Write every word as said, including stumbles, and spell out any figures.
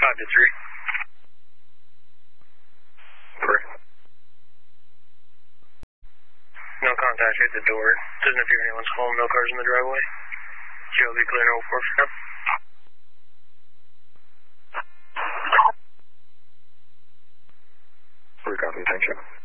five to three. Three. No contact at the door. Doesn't appear anyone's home. No cars in the driveway. G L B clear, no four for Three copy, thank you.